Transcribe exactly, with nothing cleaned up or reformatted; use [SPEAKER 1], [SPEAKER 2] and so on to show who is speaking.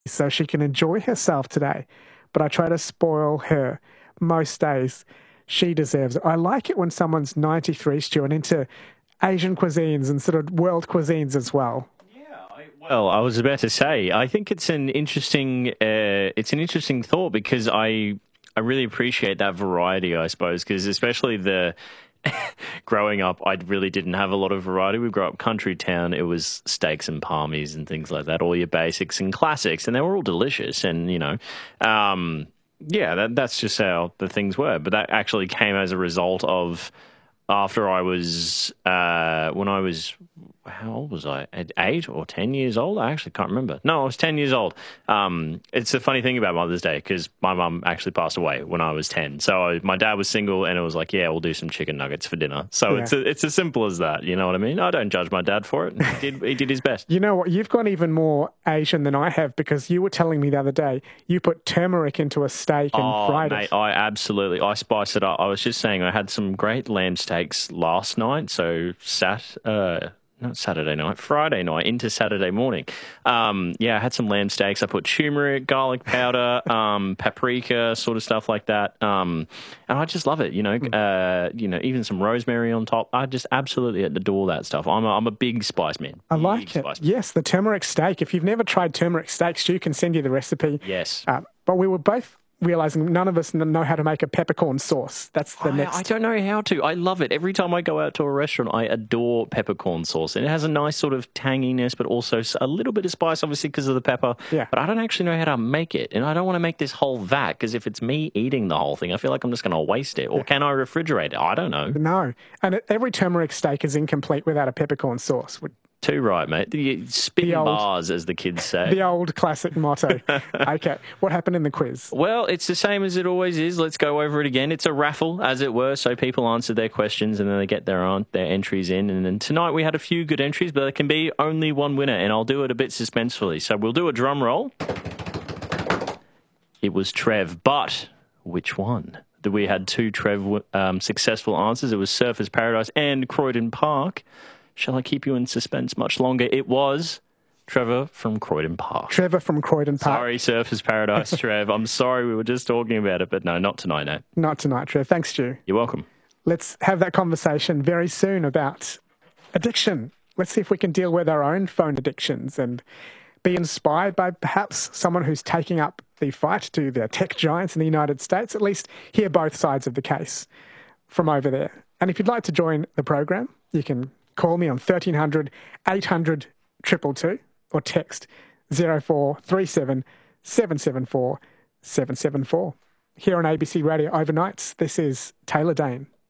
[SPEAKER 1] so she can enjoy herself today, but I try to spoil her most days. She deserves it. I like it when someone's ninety-three, Stu, and into Asian cuisines and sort of world cuisines as well.
[SPEAKER 2] Well, I was about to say, I think it's an interesting, uh, it's an interesting thought because I, I really appreciate that variety, I suppose, because especially the growing up, I really didn't have a lot of variety. We grew up country town. It was steaks and palmies and things like that, all your basics and classics, and they were all delicious. And, you know, um, yeah, that, that's just how the things were. But that actually came as a result of after I was, uh, when I was, how old was I? At eight or ten years old? I actually can't remember. No, I was ten years old. Um, it's a funny thing about Mother's Day because my mum actually passed away when I was ten. So I, my dad was single, and it was like, yeah, we'll do some chicken nuggets for dinner. So
[SPEAKER 1] Yeah.
[SPEAKER 2] it's a, it's as simple as that. You know what I mean? I don't judge my dad for it. He did, he did his best.
[SPEAKER 1] You know what? You've gone even more Asian than I have because you were telling me the other day you put turmeric into a steak and
[SPEAKER 2] Oh,
[SPEAKER 1] fried
[SPEAKER 2] mate,
[SPEAKER 1] it.
[SPEAKER 2] I absolutely, I spice it up. I was just saying I had some great lamb steaks last night, so sat, uh, not Saturday night, Friday night into Saturday morning. Um, yeah, I had some lamb steaks. I put turmeric, garlic powder, um, paprika, sort of stuff like that. Um, and I just love it, you know, uh, you know, even some rosemary on top. I just absolutely adore that stuff. I'm a, I'm a big spice man.
[SPEAKER 1] I
[SPEAKER 2] Big
[SPEAKER 1] like it.
[SPEAKER 2] spice man.
[SPEAKER 1] Yes, the turmeric steak. If you've never tried turmeric steak, Stu can send you the recipe.
[SPEAKER 2] Yes.
[SPEAKER 1] Uh, but we were both realizing none of us know how to make a peppercorn sauce. That's the
[SPEAKER 2] I,
[SPEAKER 1] next.
[SPEAKER 2] I don't know how to. I love it. Every time I go out to a restaurant, I adore peppercorn sauce. And it has a nice sort of tanginess, but also a little bit of spice, obviously, because of the pepper.
[SPEAKER 1] Yeah.
[SPEAKER 2] But I don't actually know how to make it. And I don't want to make this whole vat, because if it's me eating the whole thing, I feel like I'm just going to waste it. Or can I refrigerate it? I don't know.
[SPEAKER 1] No. And every turmeric steak is incomplete without a peppercorn sauce.
[SPEAKER 2] Too right, mate. The spitting
[SPEAKER 1] The old-
[SPEAKER 2] bars, as the kids say.
[SPEAKER 1] The old classic motto. Okay. What happened in the quiz?
[SPEAKER 2] Well, it's the same as it always is. Let's go over it again. It's a raffle, as it were, so people answer their questions and then they get their on, their entries in. And then tonight we had a few good entries, but there can be only one winner, and I'll do it a bit suspensefully. So we'll do a drum roll. It was Trev, but which one? We had two Trev um, successful answers. It was Surfers Paradise and Croydon Park. Shall I keep you in suspense much longer? It was Trevor from Croydon Park.
[SPEAKER 1] Trevor from Croydon Park.
[SPEAKER 2] Sorry, Surfers Paradise, Trev. I'm sorry, we were just talking about it, but no, not tonight, no.
[SPEAKER 1] Not tonight, Trev. Thanks, Stu.
[SPEAKER 2] You're welcome.
[SPEAKER 1] Let's have that conversation very soon about addiction. Let's see if we can deal with our own phone addictions and be inspired by perhaps someone who's taking up the fight to the tech giants in the United States, at least hear both sides of the case from over there. And if you'd like to join the program, you can call me on thirteen hundred, eight hundred, two two two or text zero four three seven, seven seven four, seven seven four. Here on A B C Radio Overnights, this is Taylor Dane.